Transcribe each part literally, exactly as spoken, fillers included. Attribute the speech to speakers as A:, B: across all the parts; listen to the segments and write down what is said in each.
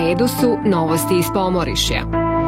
A: redu su novosti iz Pomorišja.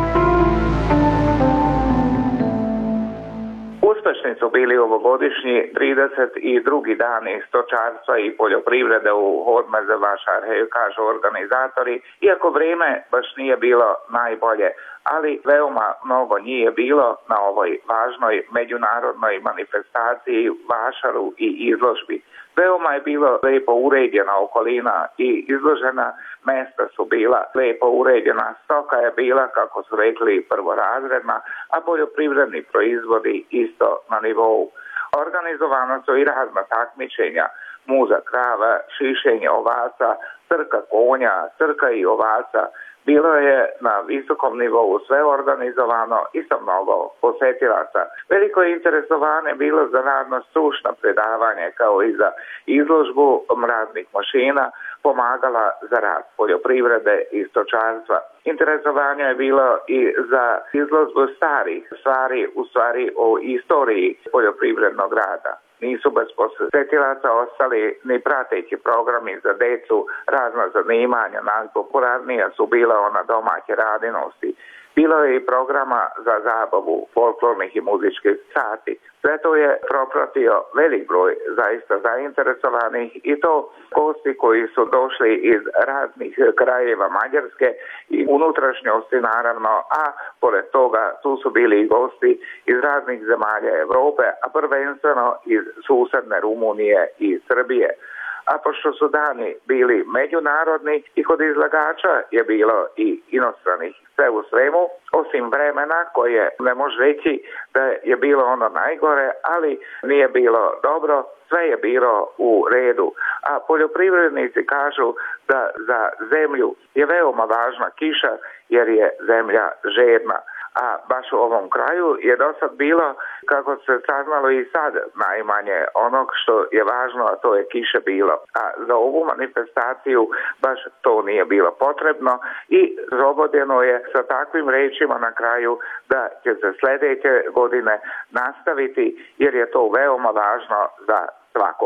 B: Uspešni su bili ovogodišnji trideset drugi dani stočarstva i poljoprivrede u Hormeze Vašar, kažu organizatori, iako vrijeme baš nije bilo najbolje, ali veoma mnogo njih je bilo na ovoj važnoj međunarodnoj manifestaciji Vašaru i izložbi. Veoma je bilo lijepo uređena okolina i izložena mesta su bila lijepo uređena, stoka je bila, kako su rekli, prvorazredna, a poljoprivredni proizvodi isto na nivou. Organizovano su i razna takmičenja, muza krava, šišenje ovaca, trka konja, trka i ovaca. Bilo je na visokom nivou sve organizovano i sa mnogo posetilaca. Veliko je interesovanje bilo za radno stručno predavanje kao i za izložbu raznih mašina, pomagala za rad poljoprivrede i stočarstva. Interesovanje je bilo i za izložbu starih stvari, u stvari o istoriji poljoprivrednog rada. Nisu bez posjetilaca ostali ni prateći programi za decu, razna zanimanja, najpopularnija su bila ona domaće radinosti. Bilo je i programa za zabavu, folklornih i muzičkih sati. Sve to je propratio velik broj zaista zainteresovanih i to gosti koji su došli iz raznih krajeva Mađarske i unutrašnjosti naravno, a pored toga tu su bili i gosti iz raznih zemalja Europe, a prvenstveno iz susedne Rumunije i Srbije. A pošto su dani bili međunarodni i kod izlagača je bilo i inostranih, sve u svemu, osim vremena koje ne može reći da je bilo ono najgore, ali nije bilo dobro, sve je bilo u redu. A poljoprivrednici kažu da za zemlju je veoma važna kiša jer je zemlja žedna. A baš u ovom kraju je do sad bilo, kako se saznalo i sad, najmanje onog što je važno, a to je kiše bilo. A za ovu manifestaciju baš to nije bilo potrebno i zobodjeno je sa takvim rečima na kraju da će se sljedeće godine nastaviti jer je to veoma važno za svako